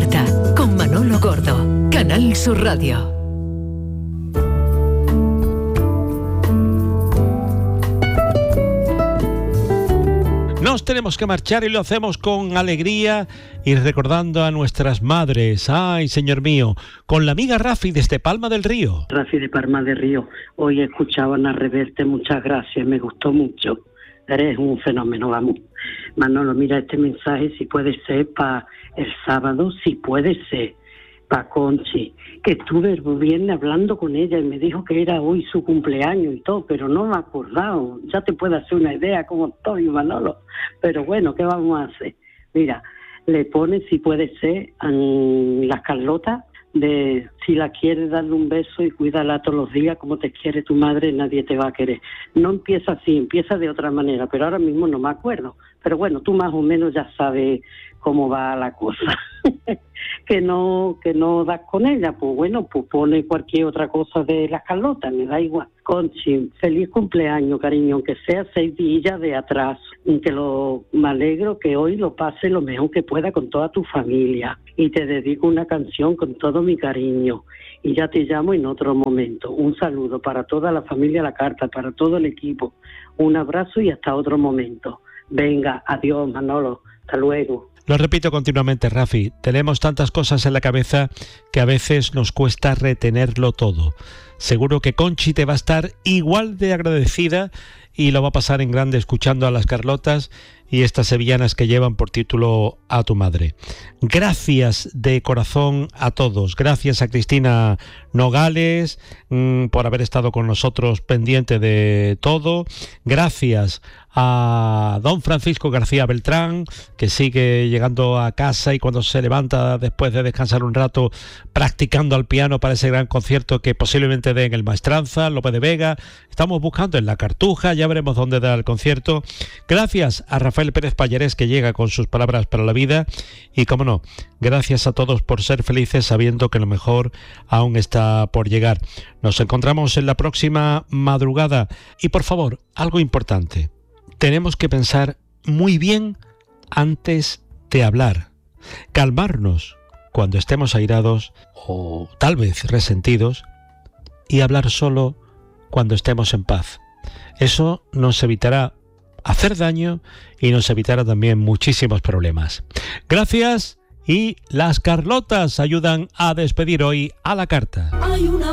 carta, con Manolo Gordo, Canal Sur Radio. Nos tenemos que marchar y lo hacemos con alegría y recordando a nuestras madres. Ay, señor mío, con la amiga Rafi desde Palma del Río. Rafi de Palma del Río. Hoy escuchaba a Reverte, muchas gracias, me gustó mucho. Eres un fenómeno, vamos. Manolo, mira este mensaje, si puede ser para el sábado, si puede ser para Conchi, que estuve el viernes hablando con ella y me dijo que era hoy su cumpleaños y todo, pero no me he acordado. Ya te puedo hacer una idea cómo estoy, Manolo. Pero bueno, ¿qué vamos a hacer? Mira, le pone, si puede ser, a las Carlotas, de si la quieres darle un beso y cuídala todos los días como te quiere tu madre, nadie te va a querer. No empieza así, empieza de otra manera, pero ahora mismo no me acuerdo. Pero bueno, tú más o menos ya sabes cómo va la cosa. que no das con ella, pues bueno, pues pone cualquier otra cosa de las Carlotas, me da igual. Conchi, feliz cumpleaños, cariño, aunque sea 6 días de atrás, me alegro que hoy lo pase lo mejor que pueda con toda tu familia, y te dedico una canción con todo mi cariño, y ya te llamo en otro momento. Un saludo para toda la familia La Carta, para todo el equipo, un abrazo y hasta otro momento. Venga, adiós, Manolo, hasta luego. Lo repito continuamente, Rafi, tenemos tantas cosas en la cabeza que a veces nos cuesta retenerlo todo. Seguro que Conchi te va a estar igual de agradecida y lo va a pasar en grande escuchando a las Carlotas y estas sevillanas que llevan por título A tu madre. Gracias de corazón a todos. Gracias a Cristina Nogales por haber estado con nosotros pendiente de todo. Gracias a don Francisco García Beltrán, que sigue llegando a casa y cuando se levanta después de descansar un rato practicando al piano para ese gran concierto que posiblemente dé en el Maestranza, López de Vega. Estamos buscando en la Cartuja, ya veremos dónde da el concierto. Gracias a Rafael Pérez Pallarés, que llega con sus palabras para la vida, y cómo no, gracias a todos por ser felices sabiendo que lo mejor aún está por llegar. Nos encontramos en la próxima madrugada y por favor, algo importante, tenemos que pensar muy bien antes de hablar, calmarnos cuando estemos airados o tal vez resentidos y hablar solo cuando estemos en paz. Eso nos evitará hacer daño y nos evitará también muchísimos problemas. Gracias, y las Carlotas ayudan a despedir hoy a La Carta. Hay una